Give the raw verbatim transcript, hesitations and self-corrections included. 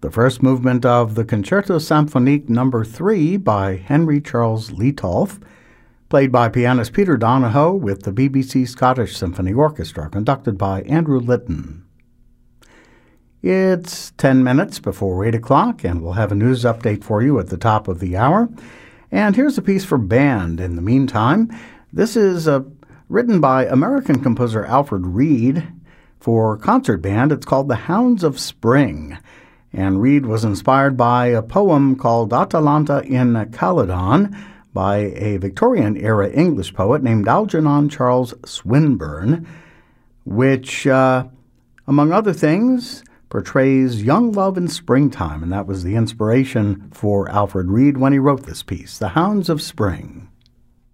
the first movement of the Concerto Symphonique number three by Henry Charles Lietolf, played by pianist Peter Donohoe with the B B C Scottish Symphony Orchestra, conducted by Andrew Litton. It's ten minutes before eight o'clock, and we'll have a news update for you at the top of the hour. And here's a piece for band in the meantime. This is uh, written by American composer Alfred Reed for concert band. It's called The Hounds of Spring, and Reed was inspired by a poem called Atalanta in Calydon by a Victorian-era English poet named Algernon Charles Swinburne, which, uh, among other things, portrays young love in springtime, and that was the inspiration for Alfred Reed when he wrote this piece, The Hounds of Spring.